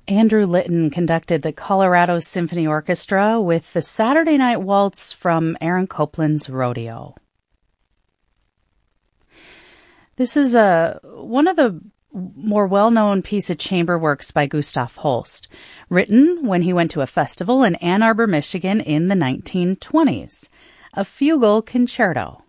Andrew Litton conducted the Colorado Symphony Orchestra with the Saturday Night Waltz from Aaron Copland's Rodeo. This is one of the more well-known piece of chamber works by Gustav Holst, written when he went to a festival in Ann Arbor, Michigan in the 1920s, a fugal concerto.